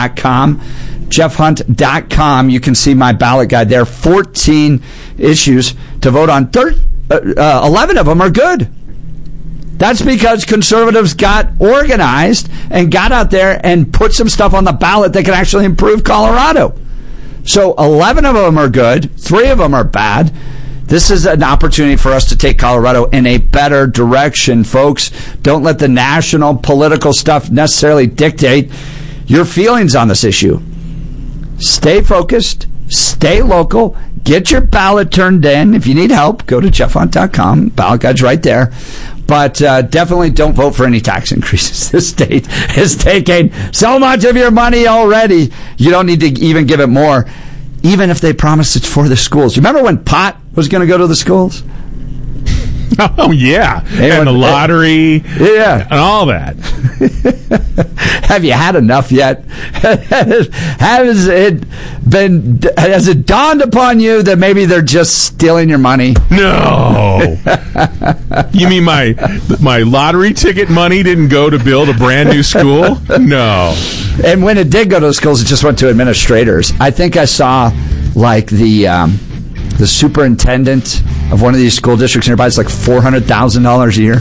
jeffhunt.com, you can see my ballot guide there. 14 issues to vote on. 11 of them are good. That's because conservatives got organized and got out there and put some stuff on the ballot that can actually improve Colorado. So 11 of them are good. 3 of them are bad. This is an opportunity for us to take Colorado in a better direction, folks. Don't let the national political stuff necessarily dictate your feelings on this issue. Stay focused. Stay local. Get your ballot turned in. If you need help, go to jeffhunt.com. Ballot guide's right there. But definitely don't vote for any tax increases. This state is taking so much of your money already. You don't need to even give it more, even if they promise it's for the schools. You remember when pot was going to go to the schools? Oh, yeah. And the lottery. Yeah. And all that. Have you had enough yet? Has it dawned upon you that maybe they're just stealing your money? No. You mean my lottery ticket money didn't go to build a brand new school? No. And when it did go to the schools, it just went to administrators. I think I saw like the superintendent of one of these school districts nearby is like $400,000 a year.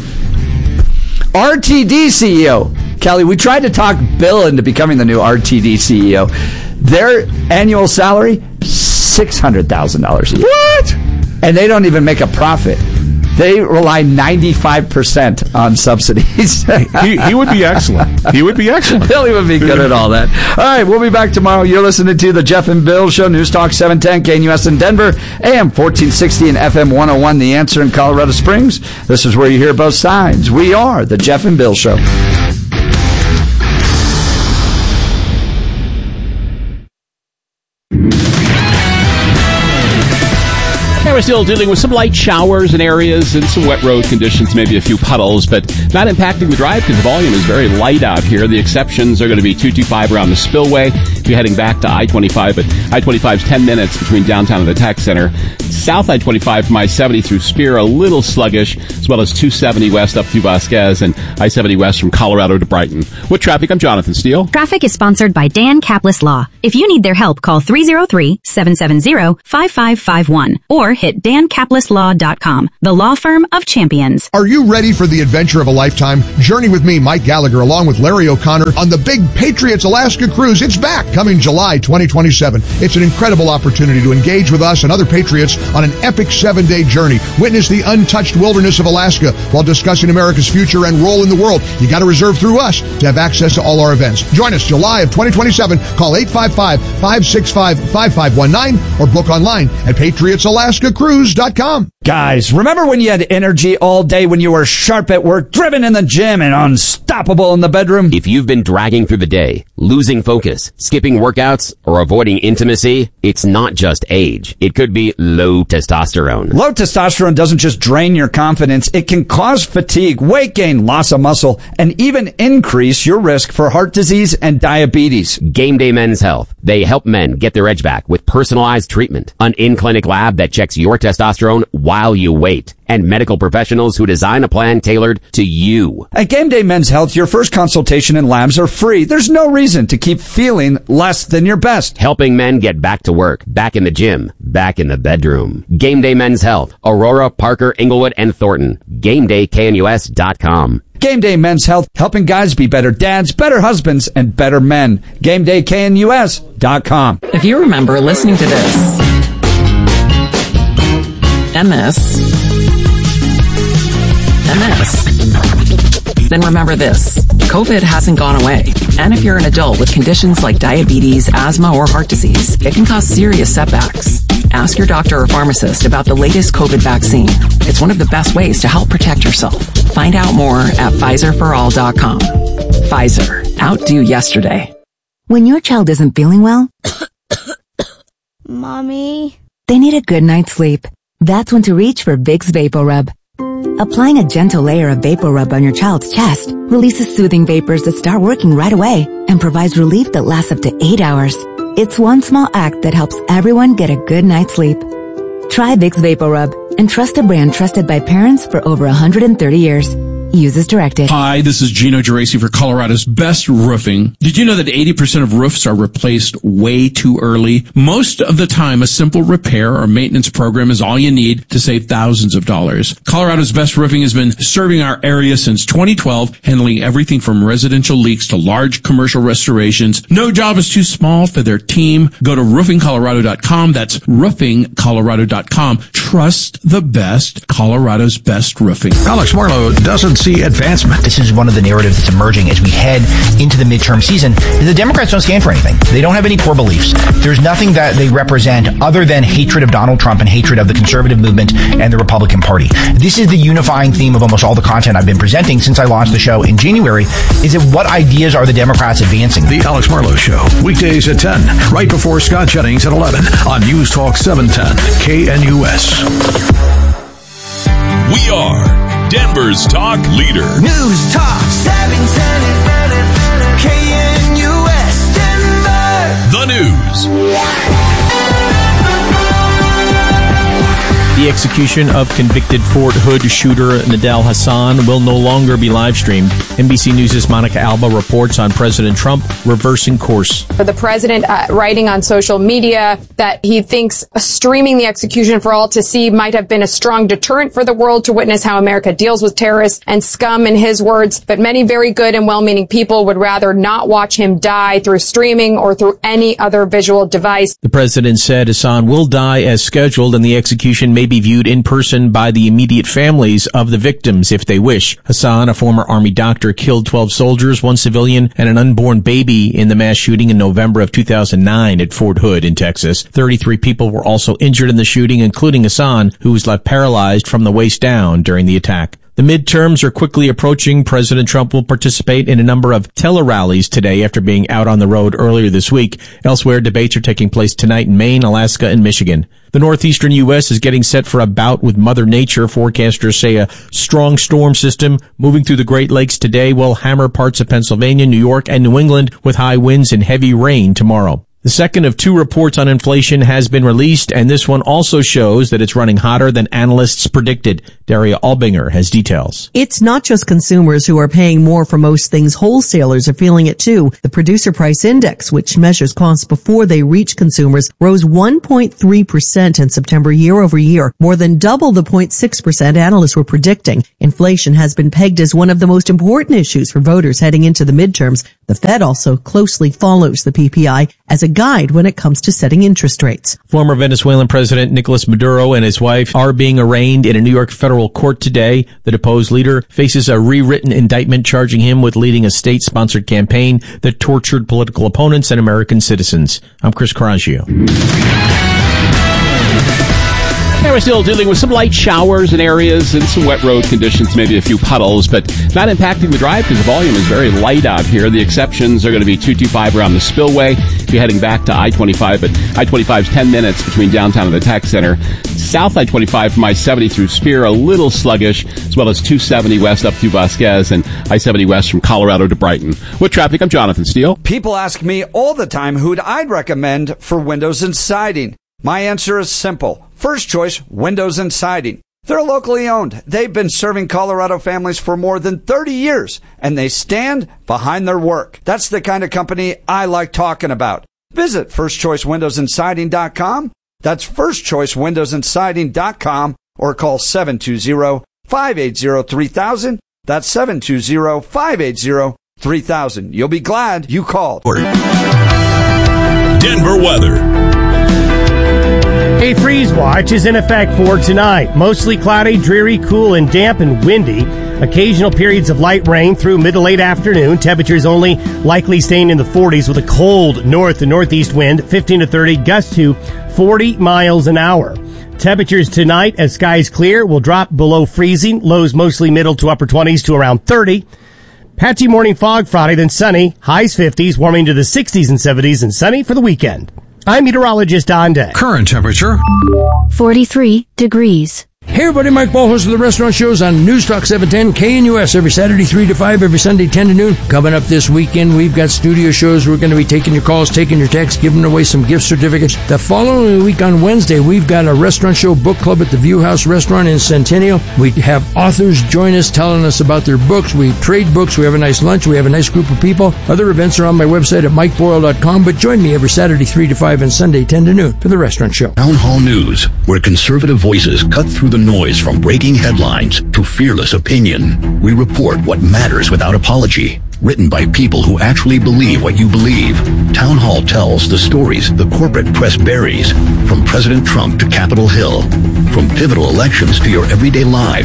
RTD CEO. Kelly, we tried to talk Bill into becoming the new RTD CEO. Their annual salary, $600,000 a year. What? And they don't even make a profit. They rely 95% on subsidies. he would be excellent. He would be excellent. Billy would be good at all that. All right, we'll be back tomorrow. You're listening to the Jeff and Bill Show, News Talk 710, KNUS in Denver, AM 1460 and FM 101, The Answer in Colorado Springs. This is where you hear both sides. We are the Jeff and Bill Show. We're still dealing with some light showers in areas and some wet road conditions, maybe a few puddles, but not impacting the drive because the volume is very light out here. The exceptions are going to be 225 around the Spillway. If you're heading back to I-25, but I-25 is 10 minutes between downtown and the Tech Center. South I-25 from I-70 through Spear, a little sluggish, as well as 270 west up through Vasquez and I-70 west from Colorado to Brighton. With traffic, I'm Jonathan Steele. Traffic is sponsored by Dan Caplis Law. If you need their help, call 303-770-5551 or hit dancapleslaw.com, the law firm of champions. Are you ready for the adventure of a lifetime? Journey with me, Mike Gallagher, along with Larry O'Connor on the big Patriots Alaska Cruise. It's back, coming July 2027. It's an incredible opportunity to engage with us and other Patriots on an epic 7-day journey. Witness the untouched wilderness of Alaska while discussing America's future and role in the world. You got to reserve through us to have access to all our events. Join us July of 2027. Call 855-565-5519 or book online at patriotsalaskacruise.com. Guys, remember when you had energy all day, when you were sharp at work, driven in the gym, and unstoppable in the bedroom? If you've been dragging through the day, losing focus, skipping workouts, or avoiding intimacy, it's not just age. It could be low testosterone. Low testosterone doesn't just drain your confidence. It can cause fatigue, weight gain, loss of muscle, and even increase your risk for heart disease and diabetes. Game Day Men's Health. They help men get their edge back with personalized treatment, an in-clinic lab that checks your testosterone while you wait, and medical professionals who design a plan tailored to you. At Game Day Men's Health, your first consultation and labs are free. There's no reason to keep feeling less than your best. Helping men get back to work, back in the gym, back in the bedroom. Game Day Men's Health. Aurora, Parker, Inglewood, and Thornton. GameDayKNUS.com. Game Day Men's Health, helping guys be better dads, better husbands, and better men. GameDayKNUS.com. If you remember listening to this, MS, then remember this. COVID hasn't gone away. And if you're an adult with conditions like diabetes, asthma, or heart disease, it can cause serious setbacks. Ask your doctor or pharmacist about the latest COVID vaccine. It's one of the best ways to help protect yourself. Find out more at PfizerForAll.com. Pfizer. Outdo yesterday. When your child isn't feeling well, Mommy, they need a good night's sleep. That's when to reach for Vicks VapoRub. Applying a gentle layer of VapoRub on your child's chest releases soothing vapors that start working right away and provides relief that lasts up to 8 hours. It's one small act that helps everyone get a good night's sleep. Try Vicks VapoRub and trust a brand trusted by parents for over 130 years. Use as directed. Hi, this is Gino Geraci for Colorado's Best Roofing. Did you know that 80% of roofs are replaced way too early? Most of the time, a simple repair or maintenance program is all you need to save thousands of dollars. Colorado's Best Roofing has been serving our area since 2012, handling everything from residential leaks to large commercial restorations. No job is too small for their team. Go to roofingcolorado.com. That's roofingcolorado.com. Trust the best. Colorado's Best Roofing. Alex Marlowe doesn't policy advancement. This is one of the narratives that's emerging as we head into the midterm season. The Democrats don't stand for anything. They don't have any core beliefs. There's nothing that they represent other than hatred of Donald Trump and hatred of the conservative movement and the Republican Party. This is the unifying theme of almost all the content I've been presenting since I launched the show in January, is that what ideas are the Democrats advancing? The Alex Marlowe Show, weekdays at 10, right before Scott Jennings at 11 on News Talk 710 KNUS. We are Denver's talk leader. News Talk 710 KNUS Denver. The news. The execution of convicted Fort Hood shooter Nidal Hasan will no longer be live-streamed. NBC News' Monica Alba reports on President Trump reversing course. The president writing on social media that he thinks streaming the execution for all to see might have been a strong deterrent for the world to witness how America deals with terrorists and scum, in his words. But many very good and well-meaning people would rather not watch him die through streaming or through any other visual device. The president said Hasan will die as scheduled, and the execution may be viewed in person by the immediate families of the victims if they wish. Hasan, a former Army doctor, killed 12 soldiers, 1 civilian, and an unborn baby in the mass shooting in November of 2009 at Fort Hood in Texas. 33 people were also injured in the shooting, including Hasan, who was left paralyzed from the waist down during the attack. The midterms are quickly approaching. President Trump will participate in a number of tele-rallies today after being out on the road earlier this week. Elsewhere, debates are taking place tonight in Maine, Alaska, and Michigan. The northeastern U.S. is getting set for a bout with Mother Nature. Forecasters say a strong storm system moving through the Great Lakes today will hammer parts of Pennsylvania, New York, and New England with high winds and heavy rain tomorrow. The second of 2 reports on inflation has been released, and this one also shows that it's running hotter than analysts predicted. Daria Albinger has details. It's not just consumers who are paying more for most things. Wholesalers are feeling it too. The Producer Price Index, which measures costs before they reach consumers, rose 1.3% in September year over year, more than double the 0.6% analysts were predicting. Inflation has been pegged as one of the most important issues for voters heading into the midterms. The Fed also closely follows the PPI as a guide when it comes to setting interest rates. Former Venezuelan President Nicolas Maduro and his wife are being arraigned in a New York federal court today. The deposed leader faces a rewritten indictment charging him with leading a state-sponsored campaign that tortured political opponents and American citizens. I'm Chris Coraggio. Yeah, we're still dealing with some light showers in areas and some wet road conditions, maybe a few puddles, but not impacting the drive because the volume is very light out here. The exceptions are going to be 225 around the Spillway. If you're heading back to I-25, but I-25 is 10 minutes between downtown and the Tech Center. South I-25 from I-70 through Spear, a little sluggish, as well as 270 west up through Vasquez and I-70 west from Colorado to Brighton. With traffic, I'm Jonathan Steele. People ask me all the time who I'd recommend for windows and siding. My answer is simple. First Choice Windows and Siding. They're locally owned. They've been serving Colorado families for more than 30 years, and they stand behind their work. That's the kind of company I like talking about. Visit firstchoicewindowsandsiding.com. That's firstchoicewindowsandsiding.com, or call 720-580-3000. That's 720-580-3000. You'll be glad you called. Denver weather. A freeze watch is in effect for tonight. Mostly cloudy, dreary, cool, and damp and windy. Occasional periods of light rain through mid to late afternoon. Temperatures only likely staying in the 40s with a cold north to northeast wind, 15 to 30, gusts to 40 miles an hour. Temperatures tonight, as skies clear, will drop below freezing. Lows mostly middle to upper 20s to around 30. Patchy morning fog Friday, then sunny. Highs 50s, warming to the 60s and 70s, and sunny for the weekend. I'm meteorologist Don Day. Current temperature 43 degrees. Hey everybody, Mike Ball, host of the Restaurant Shows on News Talk 710 KNUS every Saturday 3 to 5, every Sunday 10 to noon. Coming up this weekend, we've got studio shows. We're going to be taking your calls, taking your texts, giving away some gift certificates. The following week on Wednesday, we've got a restaurant show book club at the View House Restaurant in Centennial. We have authors join us, telling us about their books. We trade books. We have a nice lunch. We have a nice group of people. Other events are on my website at mikeboyle.com, but join me every Saturday 3 to 5 and Sunday 10 to noon for the Restaurant Show. Town Hall News, where conservative voices cut through the noise from breaking headlines to fearless opinion. We report what matters without apology. Written by people who actually believe what you believe. Town Hall tells the stories the corporate press buries, from President Trump to Capitol Hill, from pivotal elections to your everyday lives.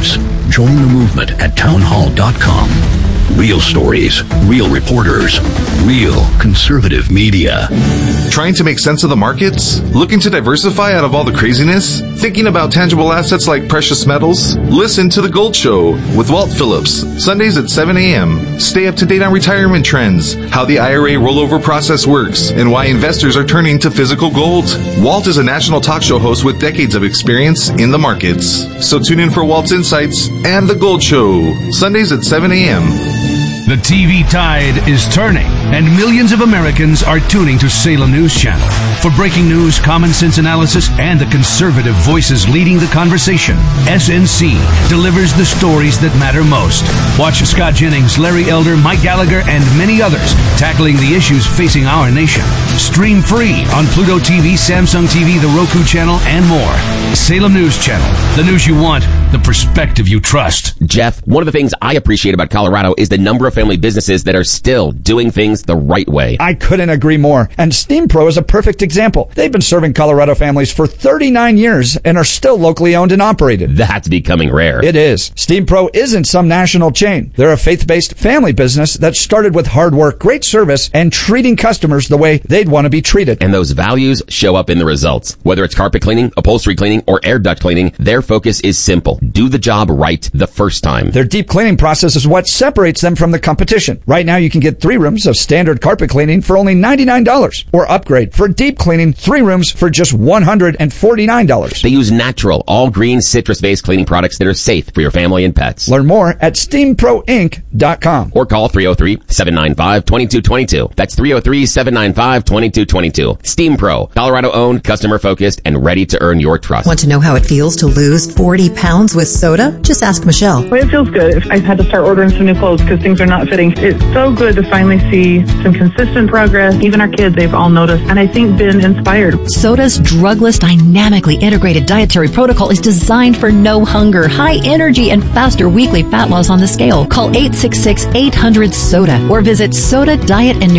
Join the movement at townhall.com. Real stories, real reporters, real conservative media. Trying to make sense of the markets? Looking to diversify out of all the craziness? Thinking about tangible assets like precious metals? Listen to The Gold Show with Walt Phillips, Sundays at 7 a.m. Stay up to date on retirement trends, how the IRA rollover process works, and why investors are turning to physical gold. Walt is a national talk show host with decades of experience in the markets. So tune in for Walt's Insights and The Gold Show, Sundays at 7 a.m. The TV tide is turning, and millions of Americans are tuning to Salem News Channel. For breaking news, common sense analysis, and the conservative voices leading the conversation, SNC delivers the stories that matter most. Watch Scott Jennings, Larry Elder, Mike Gallagher, and many others tackling the issues facing our nation. Stream free on Pluto TV, Samsung TV, the Roku channel, and more. Salem News Channel, the news you want, the perspective you trust. Jeff, one of the things I appreciate about Colorado is the number of family businesses that are still doing things the right way. I couldn't agree more. And Steam Pro is a perfect example. They've been serving Colorado families for 39 years and are still locally owned and operated. That's becoming rare. It is. Steam Pro isn't some national chain. They're a faith-based family business that started with hard work, great service, and treating customers the way they'd want to be treated. And those values show up in the results. Whether it's carpet cleaning, upholstery cleaning, or air duct cleaning, their focus is simple. Do the job right the first time. Their deep cleaning process is what separates them from the competition. Right now, you can get 3 rooms of standard carpet cleaning for only $99, or upgrade for deep cleaning 3 rooms for just $149. They use natural, all-green, citrus-based cleaning products that are safe for your family and pets. Learn more at steamproinc.com. Or call 303-795-2222. That's 303-795-2222. Steam Pro, Colorado-owned, customer-focused, and ready to earn your trust. Want to know how it feels to lose 40 pounds with soda? Just ask Michelle. Well, it feels good. I've had to start ordering some new clothes because things are not fitting. It's so good to finally see some consistent progress. Even our kids, they've all noticed, and I think been inspired. Soda's drugless, dynamically integrated dietary protocol is designed for no hunger, high energy, and faster weekly fat loss on the scale. Call 866-800-SODA or visit sodadietandnutrition.com.